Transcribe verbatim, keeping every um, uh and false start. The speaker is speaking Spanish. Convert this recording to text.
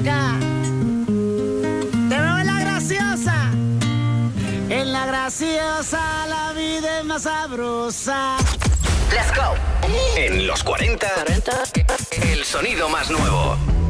acá. Te veo en la graciosa. En la graciosa la vida es más sabrosa. Let's go. En los cuarenta, el sonido más nuevo.